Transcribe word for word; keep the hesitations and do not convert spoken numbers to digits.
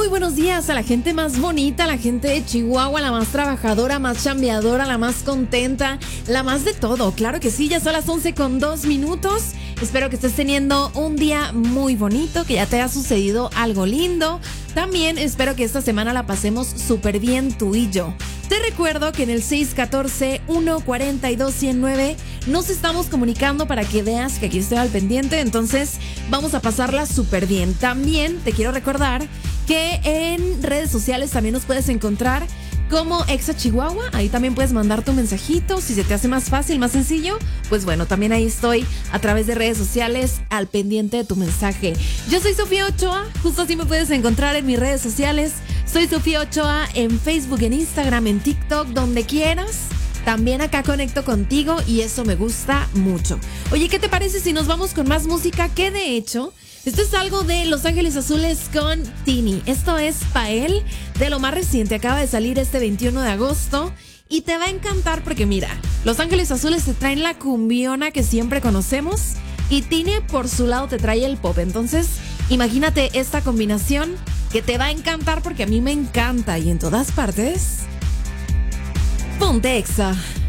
buenos días a la gente más bonita, a la gente de Chihuahua, la más trabajadora, más chambeadora, la más contenta, la más de todo. Claro que sí, ya son las once con dos minutos. Espero que estés teniendo un día muy bonito, que ya te haya sucedido algo lindo. También espero que esta semana la pasemos súper bien tú y yo. Te recuerdo que en el seis uno cuatro, uno cuatro dos, uno cero nueve nos estamos comunicando para que veas que aquí estoy al pendiente. Entonces vamos a pasarla súper bien. También te quiero recordar que en redes sociales también nos puedes encontrar como Exa Chihuahua. Ahí también puedes mandar tu mensajito. Si se te hace más fácil, más sencillo, pues bueno, también ahí estoy a través de redes sociales al pendiente de tu mensaje. Yo soy Sofía Ochoa, justo así me puedes encontrar en mis redes sociales. Soy Sofía Ochoa en Facebook, en Instagram, en TikTok, donde quieras. También acá conecto contigo y eso me gusta mucho. Oye, ¿qué te parece si nos vamos con más música? Que de hecho, esto es algo de Los Ángeles Azules con Tini. Esto es Pael, de lo más reciente. Acaba de salir este veintiuno de agosto y te va a encantar porque mira, Los Ángeles Azules te traen la cumbiona que siempre conocemos y Tini por su lado te trae el pop. Entonces, imagínate esta combinación que te va a encantar porque a mí me encanta y en todas partes. Ponte Exa.